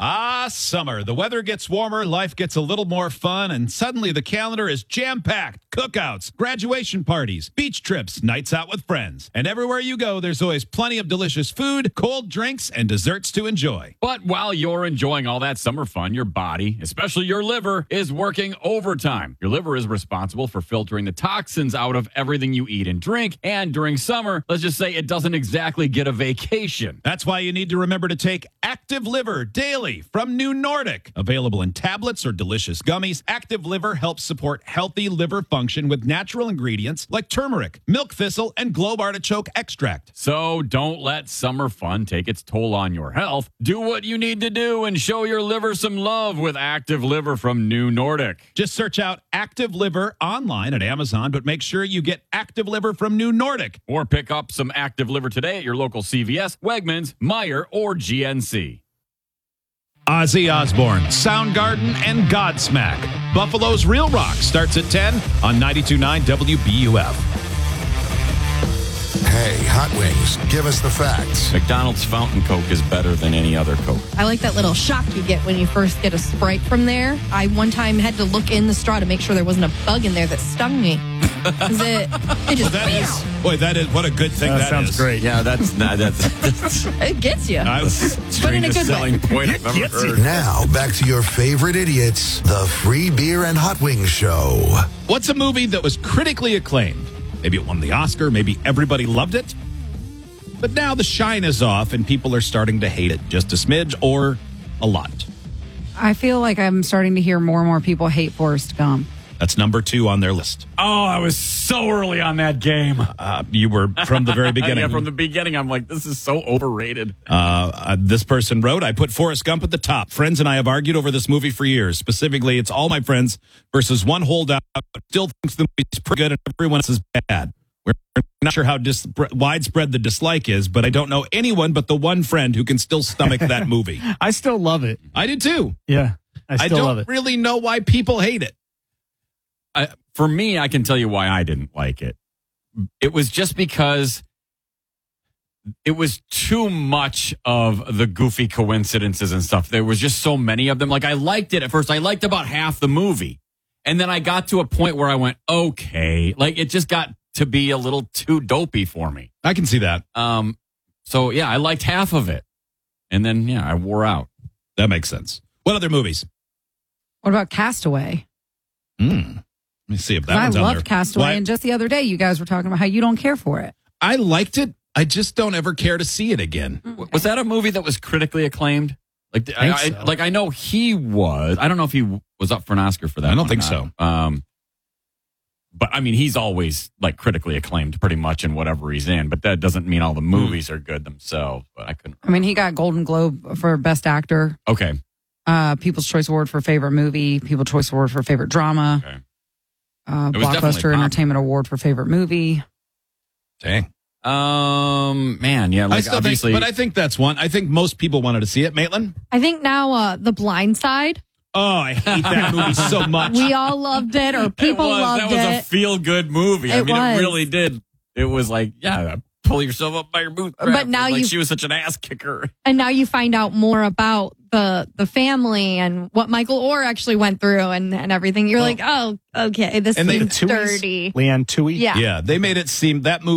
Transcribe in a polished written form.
Ah, summer. The weather gets warmer, life gets a little more fun, and suddenly the calendar is jam-packed. Cookouts, graduation parties, beach trips, nights out with friends. And everywhere you go, there's always plenty of delicious food, cold drinks, and desserts to enjoy. But while you're enjoying all that summer fun, your body, especially your liver, is working overtime. Your liver is responsible for filtering the toxins out of everything you eat and drink. And during summer, let's just say it doesn't exactly get a vacation. That's why you need to remember to take Active Liver daily from New Nordic. Available in tablets or delicious gummies, Active Liver helps support healthy liver function with natural ingredients like turmeric, milk thistle, and globe artichoke extract. So don't let summer fun take its toll on your health. Do what you need to do and show your liver some love with Active Liver from New Nordic. Just search out Active Liver online at Amazon, but make sure you get Active Liver from New Nordic. Or pick up some Active Liver today at your local CVS, Wegmans, Meijer, or GNC. Ozzy Osbourne, Soundgarden, and Godsmack. Buffalo's Real Rock starts at 10 on 92.9 WBUF. Hey, Hot Wings, give us the facts. McDonald's Fountain Coke is better than any other Coke. I like that little shock you get when you first get a Sprite from there. I one time had to look in the straw to make sure there wasn't a bug in there that stung me. It just what a good thing that sounds is. great. Yeah, that's it gets you. But in a good selling way. point I've ever heard. Now, back to your favorite idiots, the Free Beer and Hot Wings Show. What's a movie that was critically acclaimed? Maybe it won the Oscar. Maybe everybody loved it. But now the shine is off and people are starting to hate it just a smidge or a lot. I feel like I'm starting to hear more and more people hate Forrest Gump. That's number 2 on their list. Oh, I was so early on that game. You were from the very beginning. Yeah, from the beginning, I'm like, this is so overrated. This person wrote, I put Forrest Gump at the top. Friends and I have argued over this movie for years. Specifically, it's all my friends versus one holdout, but still thinks the movie's pretty good and everyone else is bad. We're not sure how widespread the dislike is, but I don't know anyone but the one friend who can still stomach that movie. I still love it. I do too. Yeah, I still love don't it. really know why people hate it. For me, I can tell you why I didn't like it. It was just because it was too much of the goofy coincidences and stuff. There was just so many of them. Like, I liked it at first. I liked about half the movie. And then I got to a point where I went, okay. Like, it just got to be a little too dopey for me. I can see that. So, yeah, I liked half of it. And then, yeah, I wore out. That makes sense. What other movies? What about Castaway? Let me see if that I one's on there. loved Castaway, and just the other day, you guys were talking about how you don't care for it. I liked it. I just don't ever care to see it again. Was that a movie that was critically acclaimed? Like, I know he was. I don't know if he was up for an Oscar for that. I don't think so. But I mean, he's always like critically acclaimed pretty much in whatever he's in. But that doesn't mean all the movies are good themselves. But I couldn't. I mean, he got Golden Globe for Best Actor. Okay. People's Choice Award for Favorite Movie. People's Choice Award for Favorite Drama. Okay. Blockbuster Entertainment Award for Favorite Movie. Dang. Man, yeah. Like, obviously, but I think that's one. I think most people wanted to see it. Maitland? I think now The Blind Side. Oh, I hate that movie so much. We all loved it, or people loved it. That was a feel-good movie. I mean, was. it really did. It was like, yeah, pull yourself up by your bootstraps. But now like she was such an ass kicker. And now you find out more about the family and what Michael Orr actually went through and everything. You're like, oh, okay, this seems dirty. Leanne Tui. Yeah. Yeah, they made it seem that movie